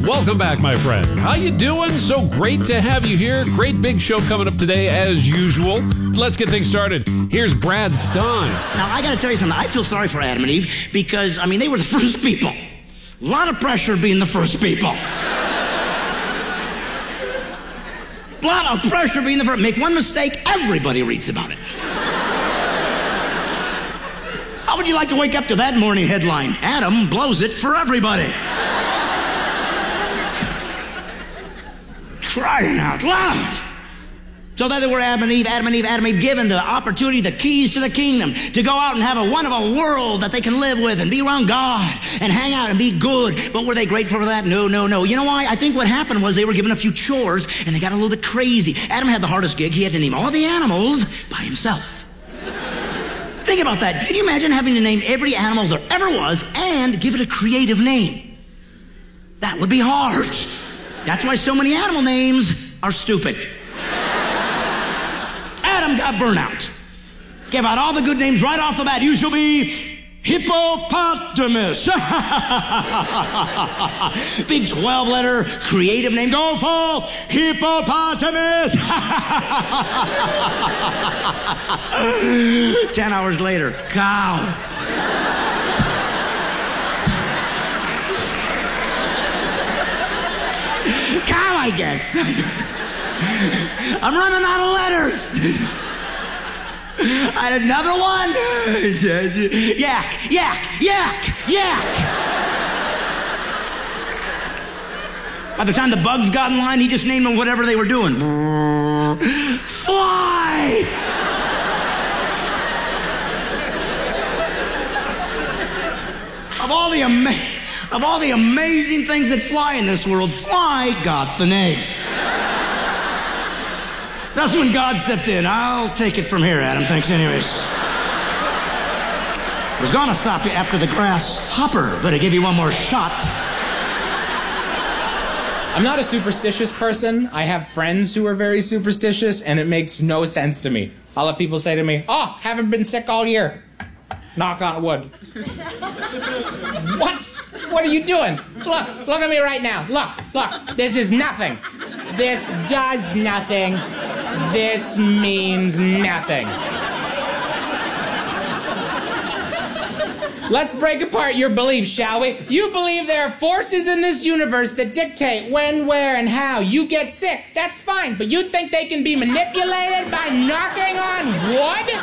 Welcome back, my friend. How you doing? So great to have you here. Great big show coming up today, as usual. Let's get things started. Here's Brad Stein. Now, I got to tell you something. I feel sorry for Adam and Eve because, they were the first people. A lot of pressure being the first people. A lot of pressure being the first. Make one mistake, everybody reads about it. How would you like to wake up to that morning headline? Adam blows it for everybody. Crying out loud. So there they were, Adam and Eve, given the opportunity, the keys to the kingdom, to go out and have a wonderful world that they can live with and be around God and hang out and be good. But were they grateful for that? No. You know why? I think what happened was they were given a few chores and they got a little bit crazy. Adam had the hardest gig. He had to name all the animals by himself. Think about that. Can you imagine having to name every animal there ever was and give it a creative name? That would be hard. That's why so many animal names are stupid. Adam got burnout. Gave out all the good names right off the bat. You shall be hippopotamus. Big 12-letter creative name. Go forth, hippopotamus. 10 hours later, cow. Cow, I guess. I'm running out of letters. I had another one. Yak. By the time the bugs got in line, he just named them whatever they were doing. Fly. Of all the amazing things that fly in this world, fly got the name. That's when God stepped in. I'll take it from here, Adam. Thanks anyways. I was gonna stop you after the grasshopper, but I give you one more shot. I'm not a superstitious person. I have friends who are very superstitious, and it makes no sense to me. I'll have people say to me, "Oh, haven't been sick all year." Knock on wood. What? What are you doing? Look at me right now. Look. This is nothing. This does nothing. This means nothing. Let's break apart your beliefs, shall we? You believe there are forces in this universe that dictate when, where, and how you get sick. That's fine, but you think they can be manipulated by knocking on wood?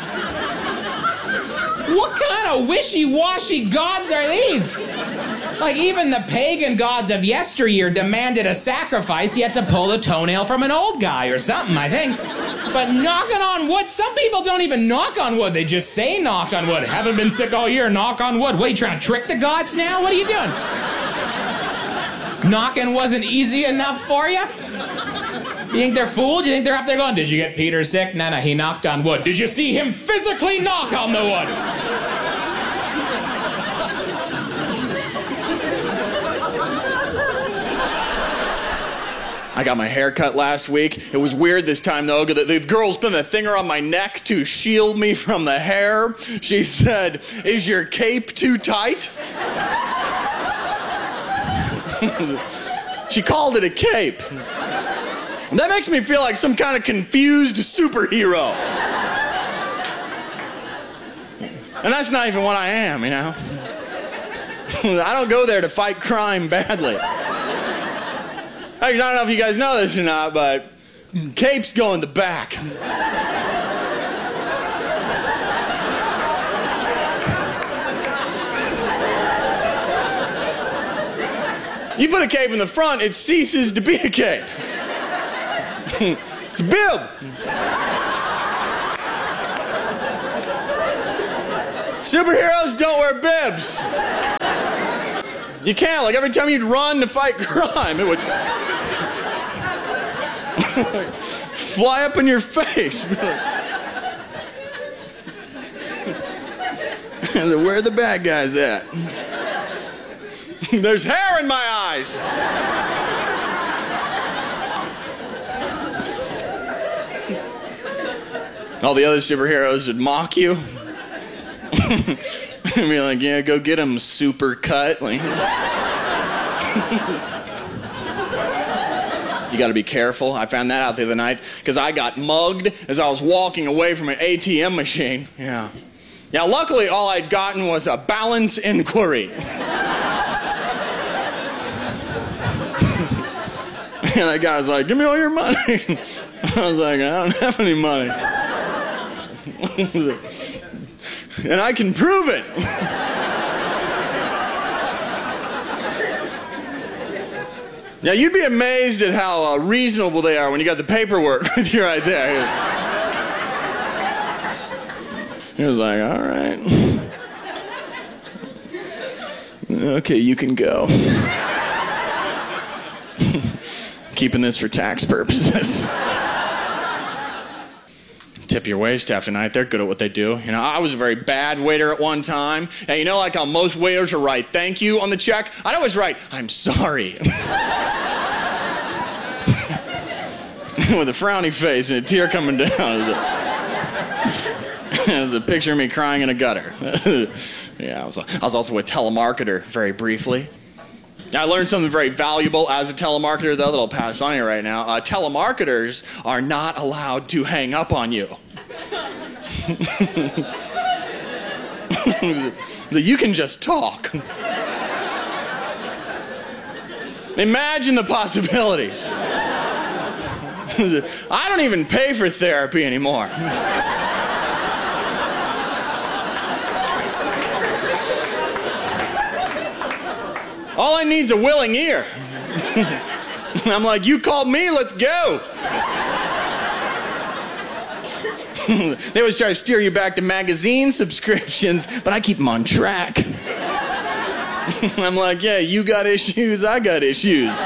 What kind of wishy-washy gods are these? Like, even the pagan gods of yesteryear demanded a sacrifice. You had to pull a toenail from an old guy or something, I think. But knocking on wood, some people don't even knock on wood. They just say knock on wood. Haven't been sick all year, knock on wood. What, are you trying to trick the gods now? What are you doing? Knocking wasn't easy enough for you? You think they're fooled? You think they're up there going, "Did you get Peter sick?" No, he knocked on wood. Did you see him physically knock on the wood? I got my hair cut last week. It was weird this time, though. The girl's put a finger on my neck to shield me from the hair. She said, "Is your cape too tight?" She called it a cape. That makes me feel like some kind of confused superhero. And that's not even what I am, you know? I don't go there to fight crime badly. I don't know if you guys know this or not, but capes go in the back. You put a cape in the front, it ceases to be a cape. It's a bib. Superheroes don't wear bibs. You can't. Like, every time you'd run to fight crime, it would fly up in your face. Where are the bad guys at? There's hair in my eyes. All the other superheroes would mock you. And be like, "Yeah, go get him, super cut." Like, You got to be careful. I found that out the other night because I got mugged as I was walking away from an ATM machine. Yeah, luckily all I'd gotten was a balance inquiry. And that guy was like, give me all your money. I was like, I don't have any money. And I can prove it. Now, you'd be amazed at how reasonable they are when you got the paperwork with you right there. He was like, all right. Okay, you can go. Keeping this for tax purposes. Tip your waitstaff tonight. They're good at what they do. You know, I was a very bad waiter at one time. And you know, like how most waiters will write thank you on the check? I'd always write, I'm sorry. With a frowny face and a tear coming down. It was a picture of me crying in a gutter. Yeah, I was also a telemarketer very briefly. I learned something very valuable as a telemarketer, though, that I'll pass on you right now. Telemarketers are not allowed to hang up on you. You can just talk. Imagine the possibilities. I don't even pay for therapy anymore. All I need's a willing ear. I'm like, you called me, let's go. They always try to steer you back to magazine subscriptions, but I keep them on track. I'm like, yeah, you got issues, I got issues.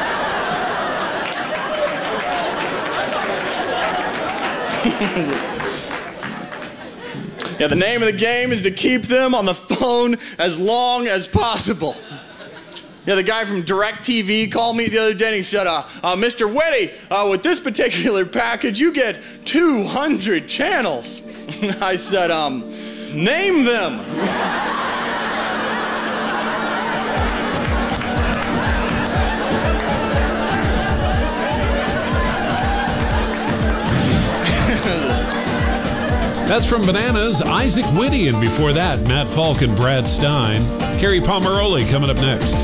Yeah, the name of the game is to keep them on the phone as long as possible. Yeah, the guy from DirecTV called me the other day and he said, Mr. Whitty, with this particular package, you get 200 channels. I said, name them. That's from Bananas, Isaac Whitty, and before that, Matt Falk and Brad Stein. Carrie Pomeroli coming up next.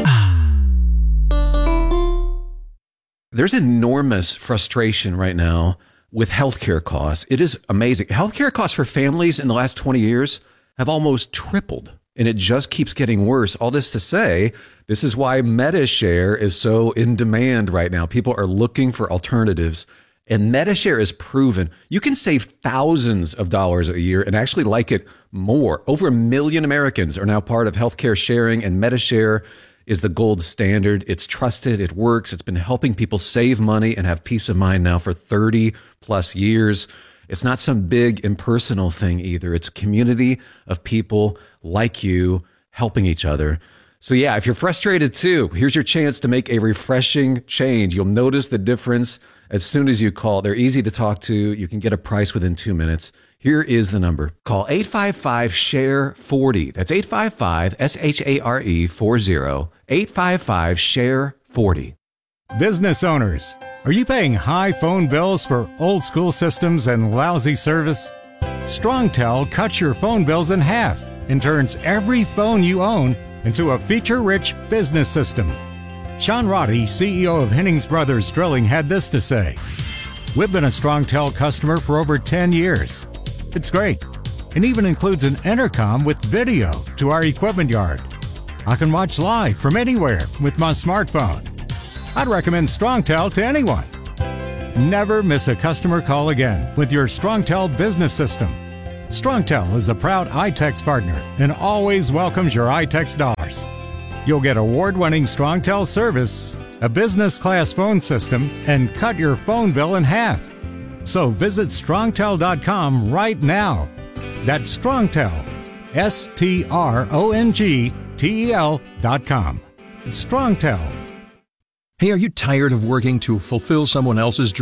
There's enormous frustration right now with healthcare costs. It is amazing. Healthcare costs for families in the last 20 years have almost tripled, and it just keeps getting worse. All this to say, this is why MediShare is so in demand right now. People are looking for alternatives, and MediShare is proven. You can save thousands of dollars a year and actually like it more. Over 1 million Americans are now part of healthcare sharing, and MediShare is the gold standard. It's trusted. It works. It's been helping people save money and have peace of mind now for 30 plus years. It's not some big impersonal thing either. It's a community of people like you helping each other. So yeah, if you're frustrated too, here's your chance to make a refreshing change. You'll notice the difference as soon as you call. They're easy to talk to. You can get a price within 2 minutes. Here is the number. Call 855-SHARE-40. That's 855-SHARE-40. 855-SHARE-40. Business owners, are you paying high phone bills for old school systems and lousy service? StrongTel cuts your phone bills in half and turns every phone you own into a feature-rich business system. Sean Roddy, CEO of Hennings Brothers Drilling, had this to say: "We've been a StrongTel customer for over 10 years. It's great, and even includes an intercom with video to our equipment yard. I can watch live from anywhere with my smartphone. I'd recommend StrongTel to anyone. Never miss a customer call again with your StrongTel business system. StrongTel is a proud iTex partner and always welcomes your iTex dollars. You'll get award-winning StrongTel service, a business-class phone system, and cut your phone bill in half. So visit StrongTel.com right now. That's StrongTel, StrongTel.com. It's StrongTel. Hey, are you tired of working to fulfill someone else's dream?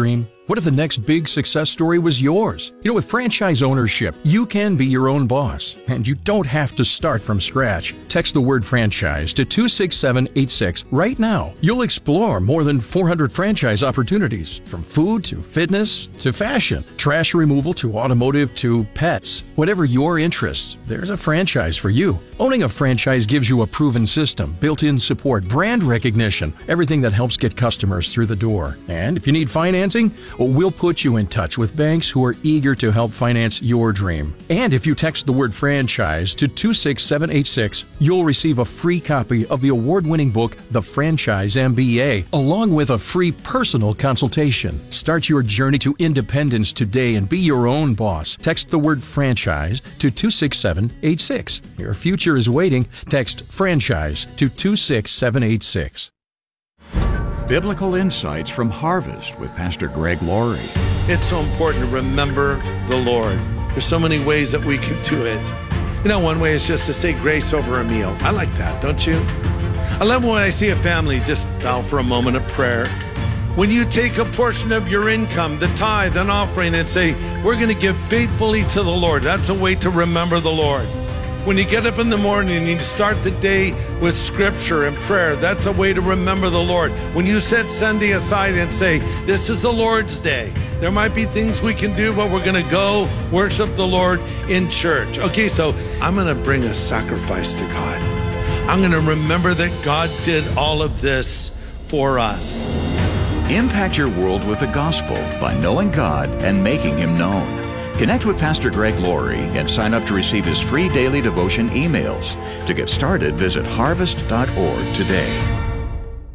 What if the next big success story was yours? You know, with franchise ownership, you can be your own boss, and you don't have to start from scratch. Text the word franchise to 26786 right now. You'll explore more than 400 franchise opportunities, from food to fitness to fashion, trash removal to automotive to pets. Whatever your interests, there's a franchise for you. Owning a franchise gives you a proven system, built-in support, brand recognition, everything that helps get customers through the door. And if you need financing, well, we'll put you in touch with banks who are eager to help finance your dream. And if you text the word franchise to 26786, you'll receive a free copy of the award-winning book, The Franchise MBA, along with a free personal consultation. Start your journey to independence today and be your own boss. Text the word franchise to 26786. Your future is waiting. Text franchise to 26786. Biblical insights from Harvest with Pastor Greg Laurie. It's so important to remember the Lord. There's so many ways that we can do it. You know, one way is just to say grace over a meal. I like that, don't you? I love when I see a family just bow for a moment of prayer. When you take a portion of your income, the tithe and offering, and say, we're going to give faithfully to the Lord. That's a way to remember the Lord. When you get up in the morning and you start the day with scripture and prayer, that's a way to remember the Lord. When you set Sunday aside and say, this is the Lord's day, there might be things we can do, but we're going to go worship the Lord in church. Okay, so I'm going to bring a sacrifice to God. I'm going to remember that God did all of this for us. Impact your world with the gospel by knowing God and making Him known. Connect with Pastor Greg Laurie and sign up to receive his free daily devotion emails. To get started, visit harvest.org today.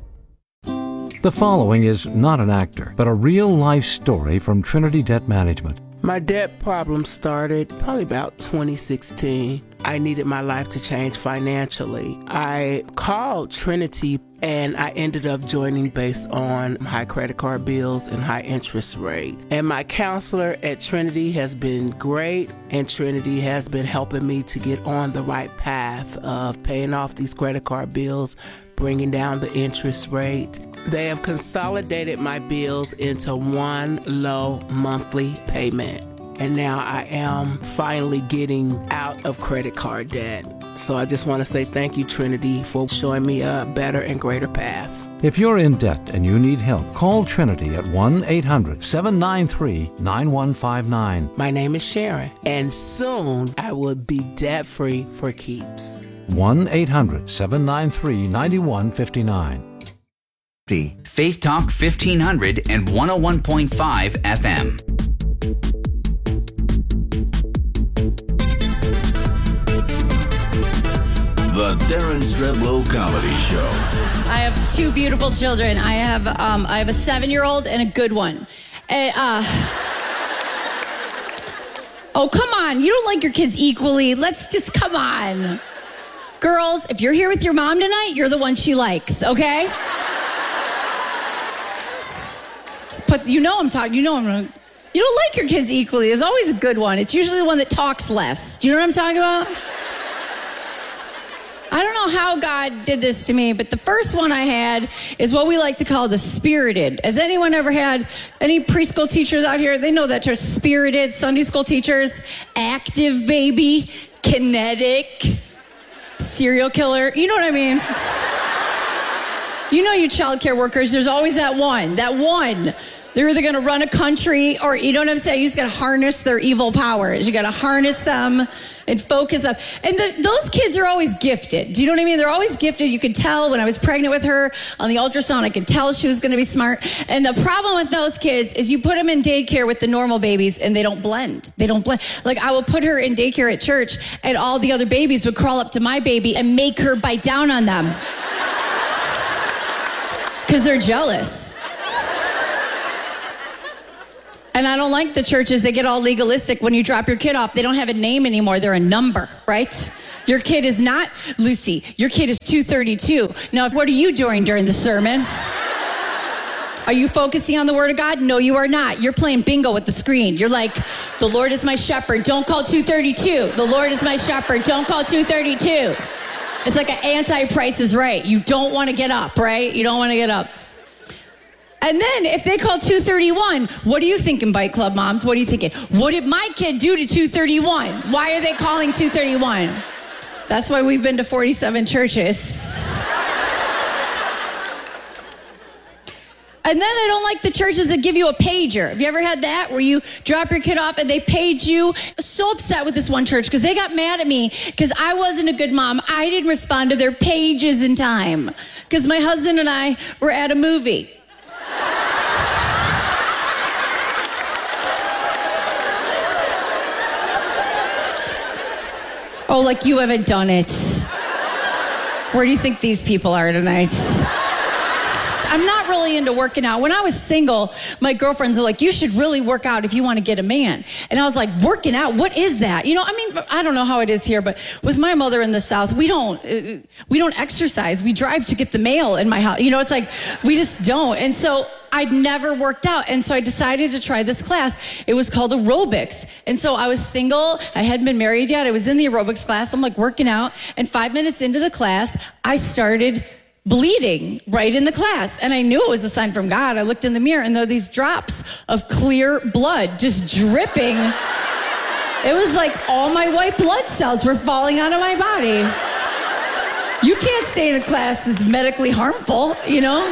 The following is not an actor, but a real-life story from Trinity Debt Management. My debt problem started probably about 2016. I needed my life to change financially. I called Trinity and I ended up joining based on high credit card bills and high interest rate. And my counselor at Trinity has been great, and Trinity has been helping me to get on the right path of paying off these credit card bills, bringing down the interest rate. They have consolidated my bills into one low monthly payment. And now I am finally getting out of credit card debt. So I just want to say thank you, Trinity, for showing me a better and greater path. If you're in debt and you need help, call Trinity at 1-800-793-9159. My name is Sharon, and soon I will be debt-free for keeps. 1-800-793-9159. Faith Talk 1500 and 101.5 FM. The Darren Streblow Comedy Show. I have two beautiful children. I have a 7-year-old and a good one. Oh, come on. You don't like your kids equally. Let's just, come on. Girls, if you're here with your mom tonight, you're the one she likes, okay? But you know I'm talking, you don't like your kids equally. There's always a good one. It's usually the one that talks less. Do you know what I'm talking about? I don't know how God did this to me, but the first one I had is what we like to call the spirited. Has anyone ever had any preschool teachers out here? They know that term, spirited. Sunday school teachers, active baby, kinetic, serial killer. You know what I mean? You know, you child care workers, there's always that one. They're either going to run a country or, you know what I'm saying? You just got to harness their evil powers. You got to harness them and focus them. And those kids are always gifted. Do you know what I mean? They're always gifted. You could tell when I was pregnant with her on the ultrasound, I could tell she was going to be smart. And the problem with those kids is you put them in daycare with the normal babies and they don't blend. Like I will put her in daycare at church and all the other babies would crawl up to my baby and make her bite down on them. Because they're jealous. And I don't like the churches. They get all legalistic. When you drop your kid off, they don't have a name anymore. They're a number, right? Your kid is not Lucy. Your kid is 232. Now, what are you doing during the sermon? Are you focusing on the Word of God? No, you are not. You're playing bingo with the screen. You're like, the Lord is my shepherd. Don't call 232. The Lord is my shepherd. Don't call 232. It's like an anti-Price is Right. You don't want to get up, right? You don't want to get up. And then if they call 231, what are you thinking, Bike Club moms? What are you thinking? What did my kid do to 231? Why are they calling 231? That's why we've been to 47 churches. And then I don't like the churches that give you a pager. Have you ever had that where you drop your kid off and they page you? I was so upset with this one church because they got mad at me because I wasn't a good mom. I didn't respond to their pages in time because my husband and I were at a movie. Oh, like you haven't done it. Where do you think these people are tonight? I'm not really into working out. When I was single, my girlfriends were like, you should really work out if you want to get a man. And I was like, working out? What is that? You know, I mean, I don't know how it is here, but with my mother in the South, we don't exercise. We drive to get the mail in my house. You know, it's like, we just don't. And so I'd never worked out. And so I decided to try this class. It was called aerobics. And so I was single. I hadn't been married yet. I was in the aerobics class. I'm like working out. And 5 minutes into the class, I started bleeding right in the class. And I knew it was a sign from God. I looked in the mirror and there were these drops of clear blood just dripping. It was like all my white blood cells were falling out of my body. You can't say in a class this is medically harmful, you know?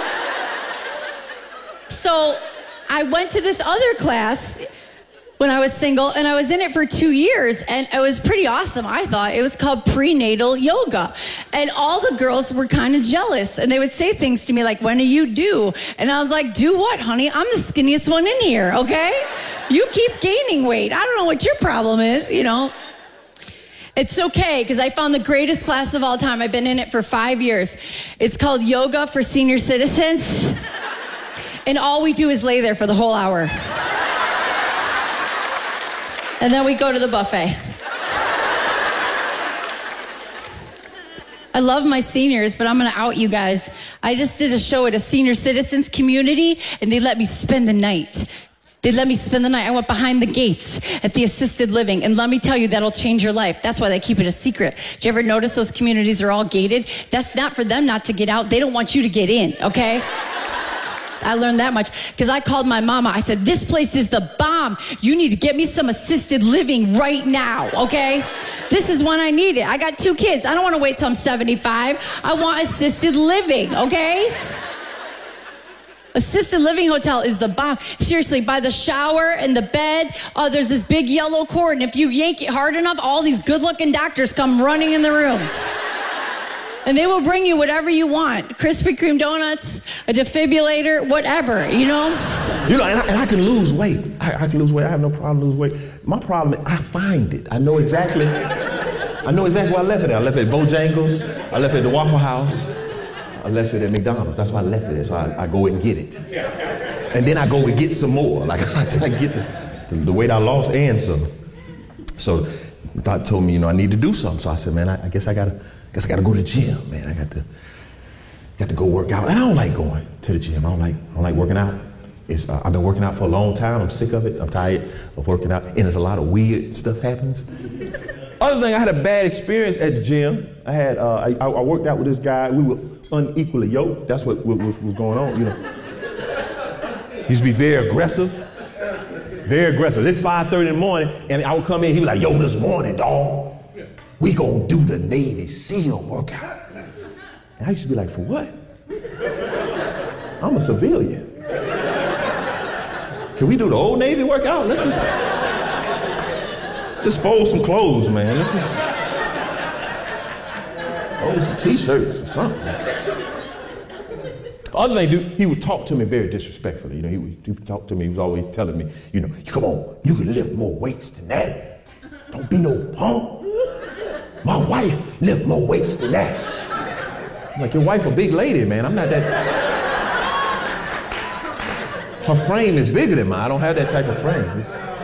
So I went to this other class when I was single, and I was in it for 2 years, and it was pretty awesome, I thought. It was called prenatal yoga. And all the girls were kind of jealous, and they would say things to me like, when are you due? And I was like, do what, honey? I'm the skinniest one in here, okay? You keep gaining weight. I don't know what your problem is, you know? It's okay, because I found the greatest class of all time. I've been in it for 5 years. It's called Yoga for Senior Citizens. And all we do is lay there for the whole hour. And then we go to the buffet. I love my seniors, but I'm going to out you guys. I just did a show at a senior citizens community, and they let me spend the night. They let me spend the night. I went behind the gates at the assisted living, and let me tell you, that'll change your life. That's why they keep it a secret. Did you ever notice those communities are all gated? That's not for them not to get out. They don't want you to get in, okay? I learned that much because I called my mama. I said, this place is the bomb. You need to get me some assisted living right now, okay? This is when I need it. I got 2 kids. I don't want to wait till I'm 75. I want assisted living, okay? Assisted living hotel is the bomb. Seriously, by the shower and the bed, there's this big yellow cord, and if you yank it hard enough, all these good-looking doctors come running in the room. And they will bring you whatever you want. Krispy Kreme donuts, a defibrillator, whatever, you know? You know, and I can lose weight. I can lose weight. I have no problem losing weight. My problem is I find it. I know exactly where I left it at. I left it at Bojangles. I left it at the Waffle House. I left it at McDonald's. That's why I left it there. So I go and get it. And then I go and get some more. Like I get the weight I lost and some. So God told me, you know, I need to do something. So I said, man, I guess I gotta go to the gym, man. I got to go work out. And I don't like going to the gym. I don't like working out. I've been working out for a long time. I'm sick of it. I'm tired of working out. And there's a lot of weird stuff happens. Other thing, I had a bad experience at the gym. I worked out with this guy. We were unequally yoked. That's what was going on, you know. He used to be very aggressive. Very aggressive. It's 5:30 in the morning, and I would come in, he'd be like, yo, this morning, dog, we gonna do the Navy SEAL workout. And I used to be like, for what? I'm a civilian. Can we do the Old Navy workout? Let's just fold some clothes, man. Let's just fold some t-shirts or something. Other thing, dude, he would talk to me very disrespectfully. You know, he would talk to me. He was always telling me, you know, come on, you can lift more weights than that. Don't be no punk. My wife lift more weights than that. I'm like, your wife a big lady, man. I'm not that. Her frame is bigger than mine. I don't have that type of frame.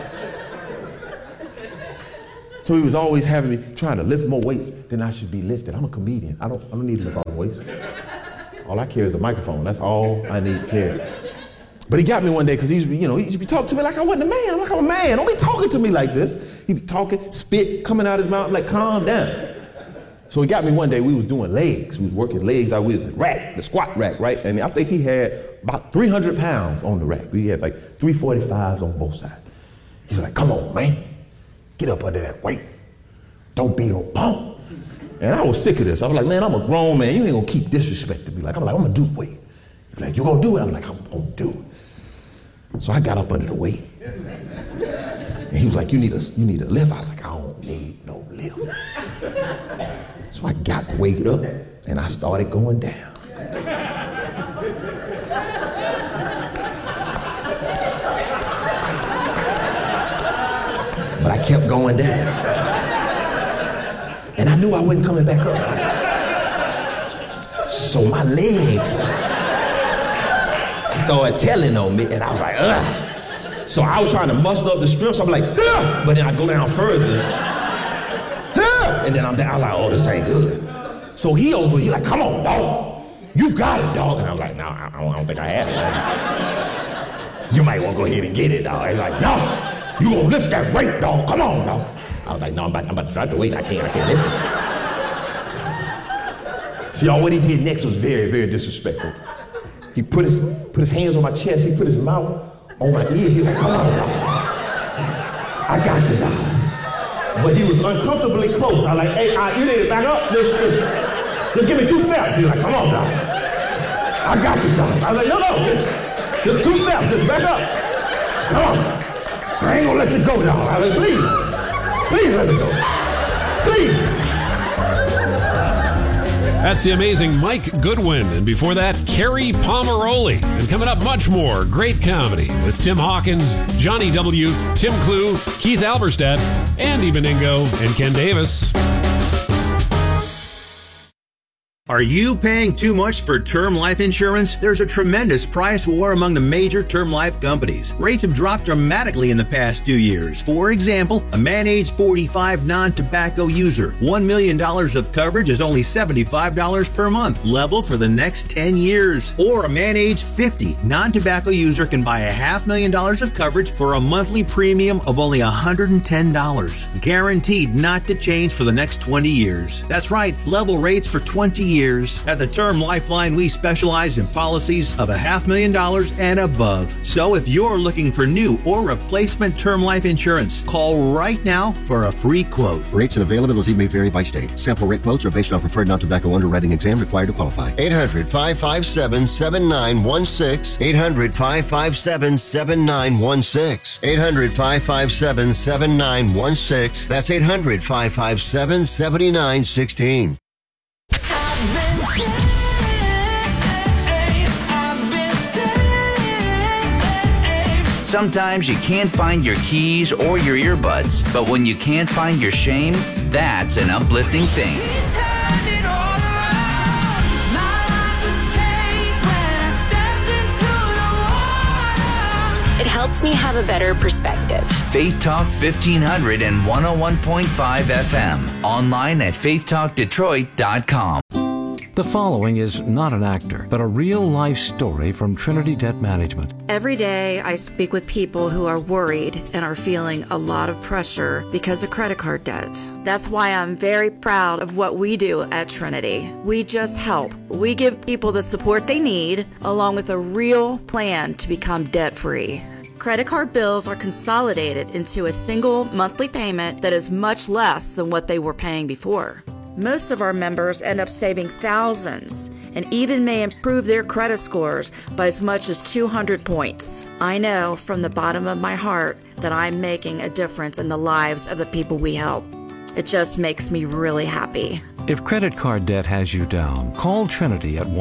So he was always having me trying to lift more weights than I should be lifted. I'm a comedian. I don't need to lift all the weights. All I carry is a microphone. That's all I need to carry. But he got me one day because he used to be talking to me like I wasn't a man. I'm like, I'm a man. Don't be talking to me like this. He'd be talking, spit coming out his mouth. I'm like, calm down. So he got me one day, we was doing legs. We was working legs. We was the squat rack, right? And I think he had about 300 pounds on the rack. We had like 345s on both sides. He's like, come on, man. Get up under that weight. Don't be no punk. And I was sick of this. I was like, man, I'm a grown man. You ain't gonna keep disrespecting me. I'm gonna do the weight. He's like, you gonna do it? I'm like, I'm gonna do it. So I got up under the weight. And he was like, you need a lift? I was like, I don't need no lift. So I got the weight up and I started going down. But I kept going down. And I knew I wasn't coming back up. So my legs started telling on me, and I was like, ugh. So I was trying to muster up the strength, so I'm like, ugh. But then I go down further. Ugh. And then I'm down, I was like, oh, this ain't good. So he like, come on, dog. You got it, dog. And I was like, no, I don't think I have it. You might want to go ahead and get it, dog. He's like, no, you gonna lift that weight, dog. Come on, dog. I was like, no, I'm about to try the weight. I can't lift it. See, all what he did next was very, very disrespectful. He put his hands on my chest. He put his mouth on my ear. He was like, come on, dog. I got you, dog. But he was uncomfortably close. I was like, hey, you need to back up. Just give me 2 steps. He was like, come on, dog. I got you, dog. I was like, no, just 2 steps. Just back up. Come on. I ain't gonna let you go, dog. I was like, please let me go. Please. That's the amazing Mike Goodwin. And before that, Carrie Pomeroli. And coming up, much more great comedy with Tim Hawkins, Johnny W., Tim Clue, Keith Alberstadt, Andy Beningo, and Ken Davis. Are you paying too much for term life insurance? There's a tremendous price war among the major term life companies. Rates have dropped dramatically in the past 2 years. For example, a man age 45 non-tobacco user, $1 million of coverage is only $75 per month, level for the next 10 years. Or a man age 50 non-tobacco user can buy $500,000 of coverage for a monthly premium of only $110. Guaranteed not to change for the next 20 years. That's right, level rates for 20 years. At the Term Lifeline, we specialize in policies of $500,000 and above. So if you're looking for new or replacement term life insurance, call right now for a free quote. Rates and availability may vary by state. Sample rate quotes are based on preferred non-tobacco underwriting exam required to qualify. 800-557-7916. 800-557-7916. 800-557-7916. That's 800-557-7916. Sometimes you can't find your keys or your earbuds, but when you can't find your shame, that's an uplifting thing. It helps me have a better perspective. Faith Talk 1500 and 101.5 FM. Online at faithtalkdetroit.com. The following is not an actor, but a real-life story from Trinity Debt Management. Every day I speak with people who are worried and are feeling a lot of pressure because of credit card debt. That's why I'm very proud of what we do at Trinity. We just help. We give people the support they need, along with a real plan to become debt-free. Credit card bills are consolidated into a single monthly payment that is much less than what they were paying before. Most of our members end up saving thousands and even may improve their credit scores by as much as 200 points. I know from the bottom of my heart that I'm making a difference in the lives of the people we help. It just makes me really happy. If credit card debt has you down, call Trinity at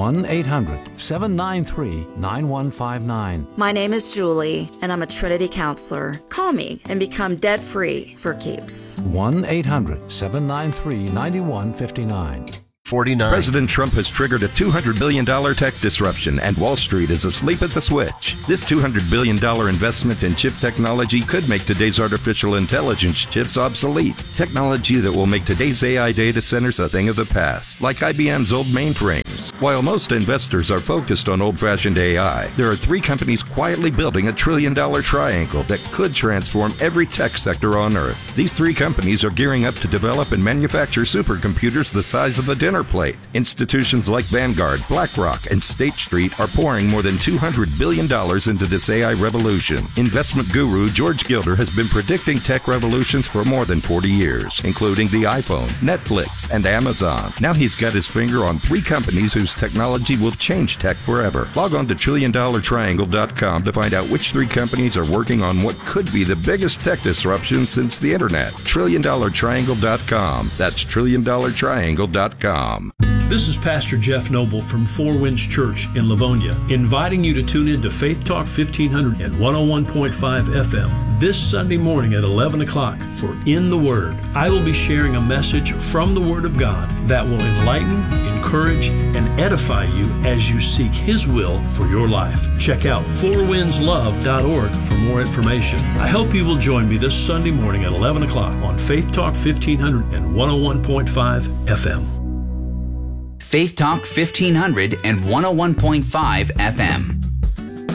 1-800-793-9159. My name is Julie, and I'm a Trinity counselor. Call me and become debt-free for keeps. 1-800-793-9159. 49. President Trump has triggered a $200 billion tech disruption, and Wall Street is asleep at the switch. This $200 billion investment in chip technology could make today's artificial intelligence chips obsolete. Technology that will make today's AI data centers a thing of the past, like IBM's old mainframes. While most investors are focused on old-fashioned AI, there are 3 companies quietly building a $1 trillion triangle that could transform every tech sector on Earth. These 3 companies are gearing up to develop and manufacture supercomputers the size of a dinner plate. Institutions like Vanguard, BlackRock, and State Street are pouring more than $200 billion into this AI revolution. Investment guru George Gilder has been predicting tech revolutions for more than 40 years, including the iPhone, Netflix, and Amazon. Now he's got his finger on 3 companies whose technology will change tech forever. Log on to TrillionDollarTriangle.com to find out which 3 companies are working on what could be the biggest tech disruption since the internet. TrillionDollarTriangle.com. That's TrillionDollarTriangle.com. This is Pastor Jeff Noble from Four Winds Church in Livonia, inviting you to tune in to Faith Talk 1500 and 101.5 FM this Sunday morning at 11 o'clock for In the Word. I will be sharing a message from the Word of God that will enlighten, encourage, and edify you as you seek His will for your life. Check out fourwindslove.org for more information. I hope you will join me this Sunday morning at 11 o'clock on Faith Talk 1500 and 101.5 FM. Faith Talk 1500 and 101.5 FM.